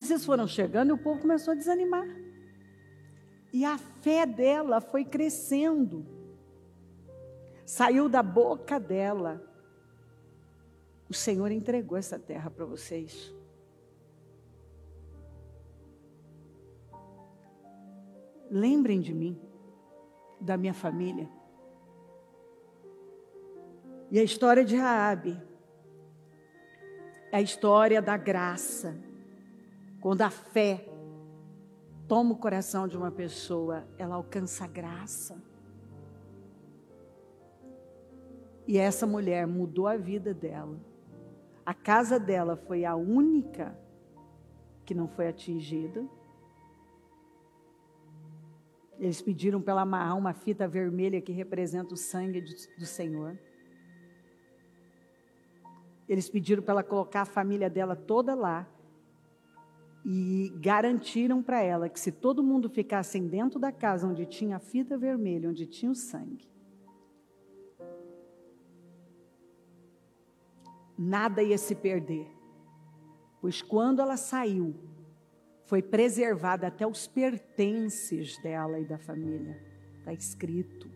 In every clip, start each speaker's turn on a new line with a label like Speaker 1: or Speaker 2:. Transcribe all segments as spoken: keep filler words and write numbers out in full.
Speaker 1: notícias foram chegando e o povo começou a desanimar. E a fé dela foi crescendo. Saiu da boca dela: o Senhor entregou essa terra para vocês. Lembrem de mim, da minha família. E a história de Raabe é a história da graça. Quando a fé toma o coração de uma pessoa, ela alcança a graça. E essa mulher mudou a vida dela. A casa dela foi a única que não foi atingida. Eles pediram para ela amarrar uma fita vermelha que representa o sangue do Senhor. Eles pediram para ela colocar a família dela toda lá. E garantiram para ela que se todo mundo ficasse dentro da casa onde tinha a fita vermelha, onde tinha o sangue, nada ia se perder. Pois quando ela saiu, foi preservada até os pertences dela e da família. Está escrito.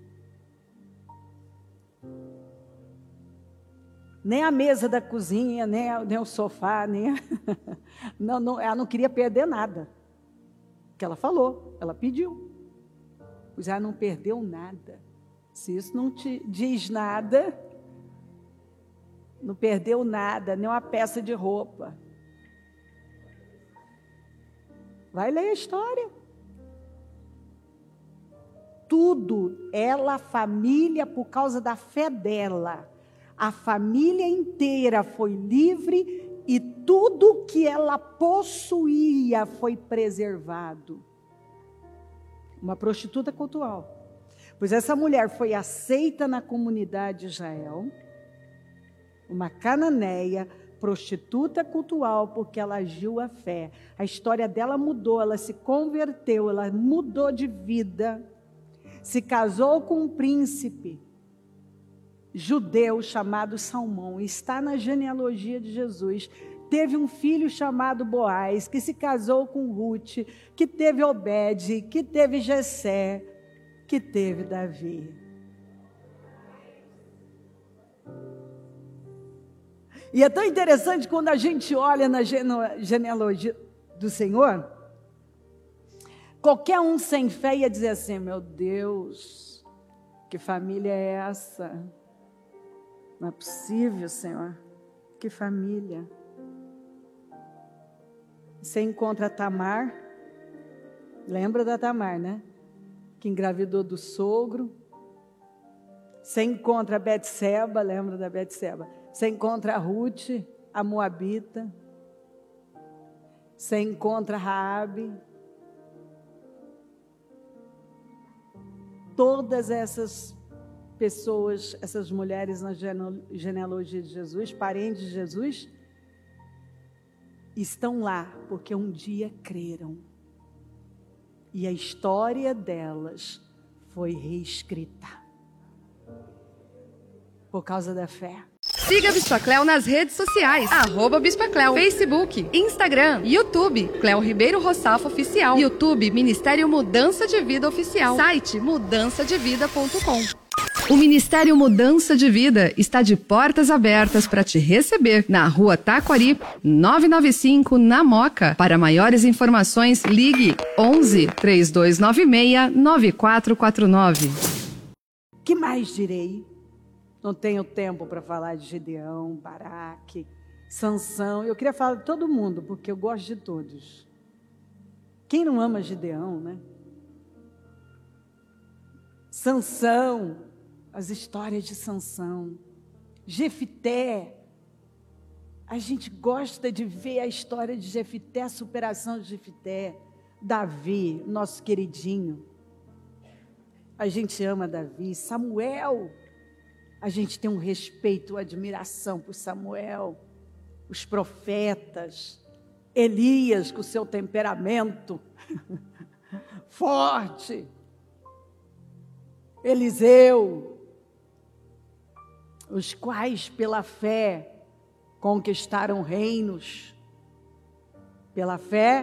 Speaker 1: Nem a mesa da cozinha, nem, a, nem o sofá, nem a... não, não, ela não queria perder nada. Que ela falou, ela pediu. Pois ela não perdeu nada. Se isso não te diz nada, não perdeu nada, nem uma peça de roupa. Vai ler a história. Tudo, ela, a família, por causa da fé dela, a família inteira foi livre e tudo que ela possuía foi preservado. Uma prostituta cultural. Pois essa mulher foi aceita na comunidade de Israel, uma cananeia, prostituta cultural, porque ela agiu a fé. A história dela mudou, ela se converteu, ela mudou de vida. Se casou com um príncipe judeu chamado Salmão, está na genealogia de Jesus. Teve um filho chamado Boaz, que se casou com Ruth, que teve Obed, que teve Jessé, que teve Davi. E é tão interessante quando a gente olha na genealogia do Senhor, qualquer um sem fé ia dizer assim: meu Deus, que família é essa? Não é possível, Senhor, que família. Você encontra Tamar, lembra da Tamar, né? Que engravidou do sogro. Você encontra Betseba, lembra da Betseba? Você encontra a Ruth, a Moabita. Você encontra Raabe. Todas essas pessoas, essas mulheres na genealogia de Jesus, parentes de Jesus, estão lá porque um dia creram. E a história delas foi reescrita por causa da fé.
Speaker 2: Siga a Bispa Cleo nas redes sociais, arroba Bispa Cleo, Facebook, Instagram, YouTube, Cleo Ribeiro Roçafo Oficial, YouTube, Ministério Mudança de Vida Oficial, site mudança de vida ponto com. O Ministério Mudança de Vida está de portas abertas para te receber na Rua Taquari, novecentos e noventa e cinco, na Moca. Para maiores informações, ligue onze, três dois nove seis, nove quatro quatro nove.
Speaker 1: Que mais direi? Não tenho tempo para falar de Gideão, Baraque, Sansão. Eu queria falar de todo mundo, porque eu gosto de todos. Quem não ama Gideão, né? Sansão, as histórias de Sansão. Jefité, a gente gosta de ver a história de Jefité, a superação de Jefité. Davi, nosso queridinho. A gente ama Davi. Samuel, a gente tem um respeito, admiração por Samuel, os profetas, Elias com seu temperamento forte, Eliseu, os quais pela fé conquistaram reinos, pela fé